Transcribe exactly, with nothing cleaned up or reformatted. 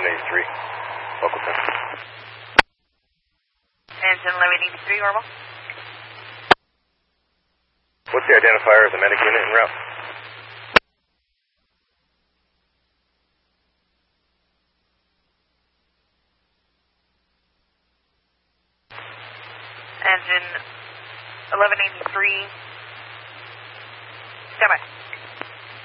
eighty-three. Local ten. Engine eleven eighty-three, Orville. What's the identifier of the medic unit en route? Engine eleven eighty-three. Stand by.